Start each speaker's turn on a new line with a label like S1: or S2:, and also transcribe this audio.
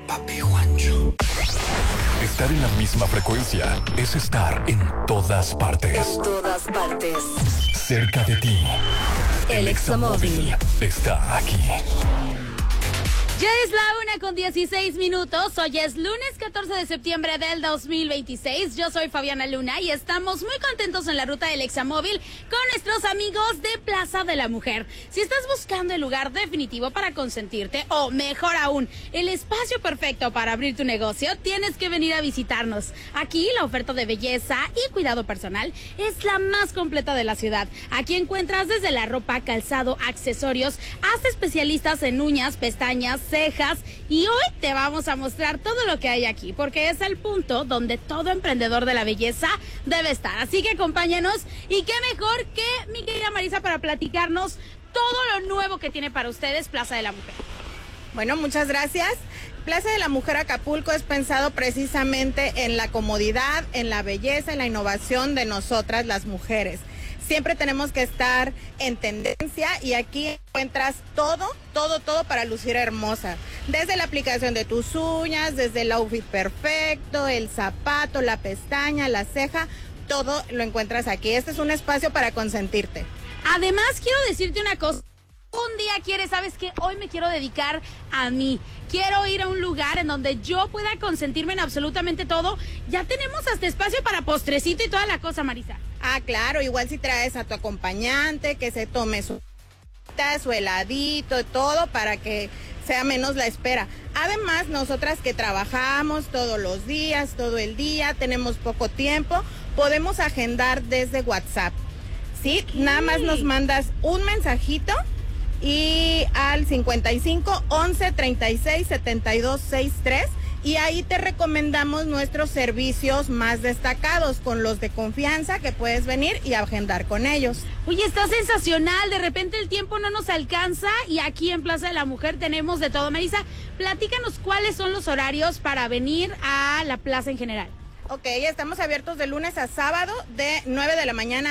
S1: Papi Juancho.
S2: Estar en la misma frecuencia es estar en todas partes.
S3: En todas partes.
S2: Cerca de ti. El Examóvil está aquí.
S4: Ya es la 1:16. Hoy es lunes 14 de septiembre del 2026. Yo soy Fabiana Luna y estamos muy contentos en la ruta del Examóvil con nuestros amigos de Plaza de la Mujer. Si estás buscando el lugar definitivo para consentirte o, mejor aún, el espacio perfecto para abrir tu negocio, tienes que venir a visitarnos. Aquí la oferta de belleza y cuidado personal es la más completa de la ciudad. Aquí encuentras desde la ropa, calzado, accesorios, hasta especialistas en uñas, pestañas, cejas, y hoy te vamos a mostrar todo lo que hay aquí, porque es el punto donde todo emprendedor de la belleza debe estar. Así que acompáñanos, y qué mejor que mi querida Marisa para platicarnos todo lo nuevo que tiene para ustedes Plaza de la Mujer.
S5: Bueno, muchas gracias. Plaza de la Mujer Acapulco es pensado precisamente en la comodidad, en la belleza, en la innovación de nosotras las mujeres. Siempre tenemos que estar en tendencia y aquí encuentras todo para lucir hermosa. Desde la aplicación de tus uñas, desde el outfit perfecto, el zapato, la pestaña, la ceja, todo lo encuentras aquí. Este es un espacio para consentirte.
S4: Además, quiero decirte una cosa. Un día quieres, ¿sabes qué? Hoy me quiero dedicar a mí. Quiero ir a un lugar en donde yo pueda consentirme en absolutamente todo. Ya tenemos hasta espacio para postrecito y toda la cosa, Marisa.
S5: Ah, claro, igual si traes a tu acompañante, que se tome su heladito y todo para que sea menos la espera. Además, nosotras que trabajamos todos los días, todo el día, tenemos poco tiempo, podemos agendar desde WhatsApp. ¿Sí? Okay. Nada más nos mandas un mensajito y al 55 11 36 72 63 y ahí te recomendamos nuestros servicios más destacados con los de confianza que puedes venir y agendar con ellos.
S4: Oye, está sensacional, de repente el tiempo no nos alcanza y aquí en Plaza de la Mujer tenemos de todo. Marisa, platícanos cuáles son los horarios para venir a la plaza en general.
S5: Ok, estamos abiertos de lunes a sábado de 9 de la mañana